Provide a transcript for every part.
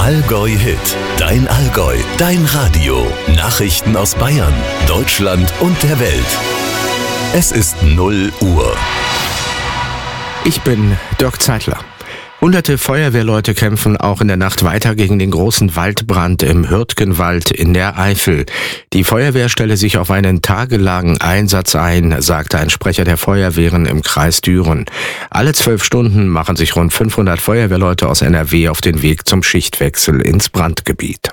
Allgäu Hit. Dein Allgäu, dein Radio. Nachrichten aus Bayern, Deutschland und der Welt. Es ist 0 Uhr. Ich bin Dirk Zeitler. Hunderte Feuerwehrleute kämpfen auch in der Nacht weiter gegen den großen Waldbrand im Hürtgenwald in der Eifel. Die Feuerwehr stelle sich auf einen tagelangen Einsatz ein, sagte ein Sprecher der Feuerwehren im Kreis Düren. Alle 12 Stunden machen sich rund 500 Feuerwehrleute aus NRW auf den Weg zum Schichtwechsel ins Brandgebiet.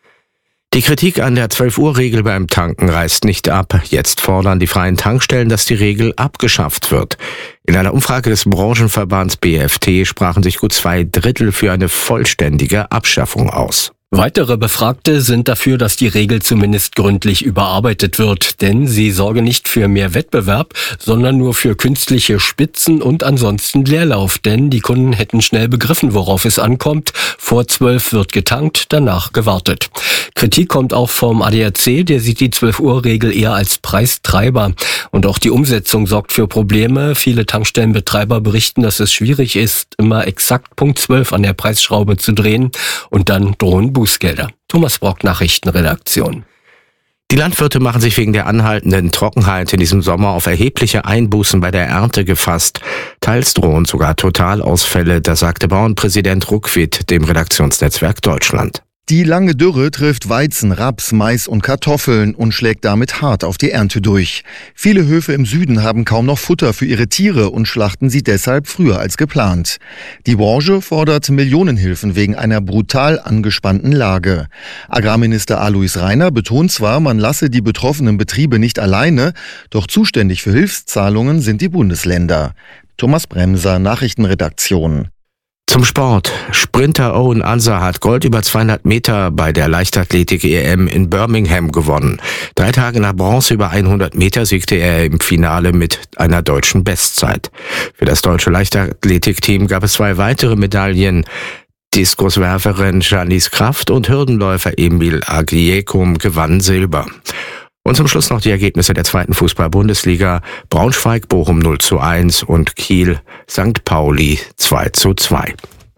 Die Kritik an der 12-Uhr-Regel beim Tanken reißt nicht ab. Jetzt fordern die freien Tankstellen, dass die Regel abgeschafft wird. In einer Umfrage des Branchenverbands BFT sprachen sich gut 2/3 für eine vollständige Abschaffung aus. Weitere Befragte sind dafür, dass die Regel zumindest gründlich überarbeitet wird, denn sie sorge nicht für mehr Wettbewerb, sondern nur für künstliche Spitzen und ansonsten Leerlauf, denn die Kunden hätten schnell begriffen, worauf es ankommt. Vor 12 wird getankt, danach gewartet. Kritik kommt auch vom ADAC, der sieht die 12-Uhr-Regel eher als Preistreiber. Und auch die Umsetzung sorgt für Probleme. Viele Tankstellenbetreiber berichten, dass es schwierig ist, immer exakt Punkt 12 an der Preisschraube zu drehen und dann drohen Bußgelder. Thomas Brock, Nachrichtenredaktion. Die Landwirte machen sich wegen der anhaltenden Trockenheit in diesem Sommer auf erhebliche Einbußen bei der Ernte gefasst. Teils drohen sogar Totalausfälle, das sagte Bauernpräsident Ruckwied dem Redaktionsnetzwerk Deutschland. Die lange Dürre trifft Weizen, Raps, Mais und Kartoffeln und schlägt damit hart auf die Ernte durch. Viele Höfe im Süden haben kaum noch Futter für ihre Tiere und schlachten sie deshalb früher als geplant. Die Branche fordert Millionenhilfen wegen einer brutal angespannten Lage. Agrarminister Alois Rainer betont zwar, man lasse die betroffenen Betriebe nicht alleine, doch zuständig für Hilfszahlungen sind die Bundesländer. Thomas Bremser, Nachrichtenredaktion. Zum Sport. Sprinter Owen Ansa hat Gold über 200 Meter bei der Leichtathletik-EM in Birmingham gewonnen. 3 Tage nach Bronze über 100 Meter siegte er im Finale mit einer deutschen Bestzeit. Für das deutsche Leichtathletikteam gab es 2 weitere Medaillen. Diskuswerferin Janice Kraft und Hürdenläufer Emil Agiekum gewannen Silber. Und zum Schluss noch die Ergebnisse der 2. Fußball-Bundesliga. Braunschweig, Bochum 0:1 und Kiel, St. Pauli 2:2.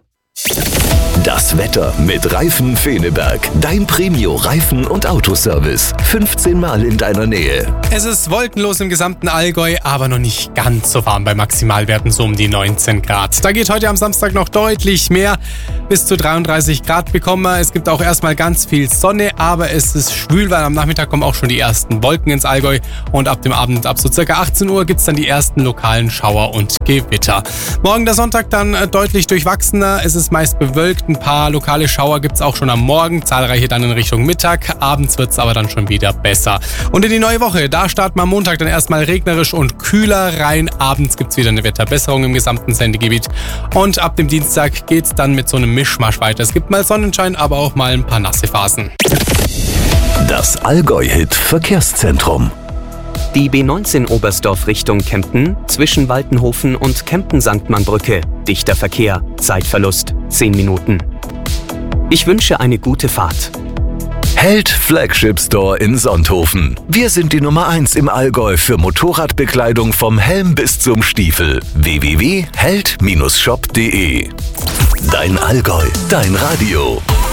Das Wetter mit Reifen Feneberg. Dein Premio-Reifen- und Autoservice. 15 Mal in deiner Nähe. Es ist wolkenlos im gesamten Allgäu, aber noch nicht ganz so warm bei Maximalwerten, so um die 19 Grad. Da geht heute am Samstag noch deutlich mehr. Bis zu 33 Grad bekommen wir. Es gibt auch erstmal ganz viel Sonne, aber es ist schwül, weil am Nachmittag kommen auch schon die ersten Wolken ins Allgäu. Und ab dem Abend, ab so circa 18 Uhr, gibt es dann die ersten lokalen Schauer und Gewitter. Morgen der Sonntag dann deutlich durchwachsener. Es ist meist bewölkt. Ein paar lokale Schauer gibt es auch schon am Morgen, zahlreiche dann in Richtung Mittag. Abends wird es aber dann schon wieder besser. Und in die neue Woche, da starten wir am Montag dann erstmal regnerisch und kühler rein. Abends gibt es wieder eine Wetterbesserung im gesamten Sendegebiet. Und ab dem Dienstag geht es dann mit so einem Mischmasch weiter. Es gibt mal Sonnenschein, aber auch mal ein paar nasse Phasen. Das Allgäu-Hit Verkehrszentrum. Die B19 Oberstdorf Richtung Kempten, zwischen Waltenhofen und Kempten-Sanktmannbrücke. Dichter Verkehr, Zeitverlust 10 Minuten. Ich wünsche eine gute Fahrt. Held Flagship Store in Sonthofen. Wir sind die Nummer 1 im Allgäu für Motorradbekleidung vom Helm bis zum Stiefel. www.held-shop.de. Dein Allgäu, dein Radio.